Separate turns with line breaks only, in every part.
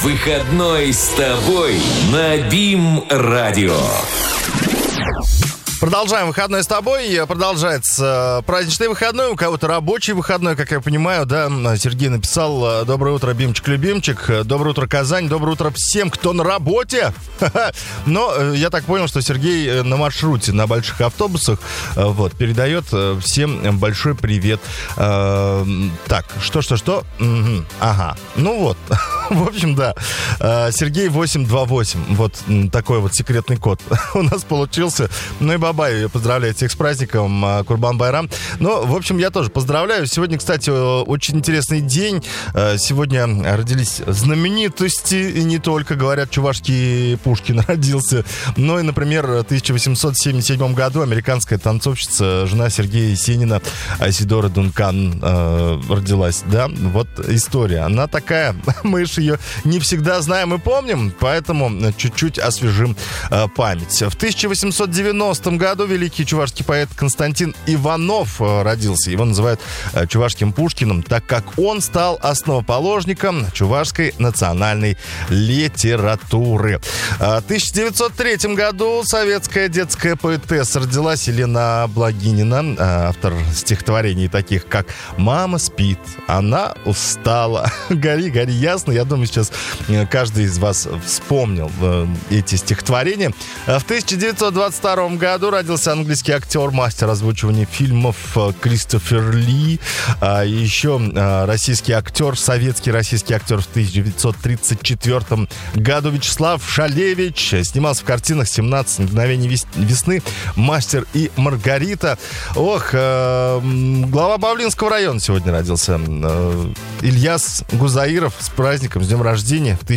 Выходной с тобой на БИМ-радио.
Продолжаем выходной с тобой. Продолжается праздничный выходной. У кого-то рабочий выходной, как я понимаю, да. Сергей написал: доброе утро, Бимчик-любимчик. Доброе утро, Казань. Доброе утро всем, кто на работе. Но я так понял, что Сергей на маршруте, на больших автобусах, вот, передает всем большой привет. Так, что? Ага, ну вот. В общем, да. Сергей 828. Вот такой вот секретный код у нас получился. Ну и бабай, поздравляю всех с праздником, Курбан-Байрам. Ну, в общем, я тоже поздравляю. Сегодня, кстати, очень интересный день. Сегодня родились знаменитости, и не только, говорят, чувашский Пушкин родился, но и, например, в 1877 году американская танцовщица, жена Сергея Есенина, Айсидора Дункан, родилась. Да, вот история. Она такая, мы же ее не всегда знаем и помним, поэтому чуть-чуть освежим память. В 1890 году великий чувашский поэт Константин Иванов родился. Его называют чувашским Пушкиным, так как он стал основоположником чувашской национальной литературы. В 1903 году советская детская поэтесса родилась Елена Благинина, автор стихотворений таких, как «Мама спит, она устала», «Гори, гори ясно». Я думаю, сейчас каждый из вас вспомнил эти стихотворения. В 1922 году родился английский актер, мастер озвучивания фильмов Кристофер Ли. Еще российский актер, советский российский актер в 1934 году Вячеслав Шалевич. Снимался в картинах «17 мгновений весны», «Мастер и Маргарита». Ох, глава Павлинского района сегодня родился. Ильяс Гузаиров, с праздником, с днем рождения, в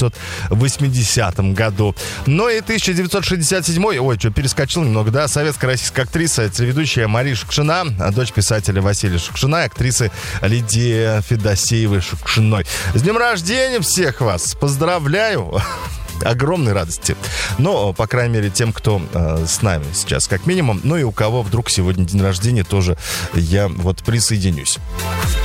1980 году. Но и 1967, перескочил немного, да, советская российская актриса, телеведущая Мария Шукшина, дочь писателя Василия Шукшина и актрисы Лидии Федосеевой Шукшиной. С днем рождения всех вас! Поздравляю! Огромной радости. Но, по крайней мере, тем, кто с нами сейчас, как минимум. Ну и у кого вдруг сегодня день рождения, тоже я вот присоединюсь.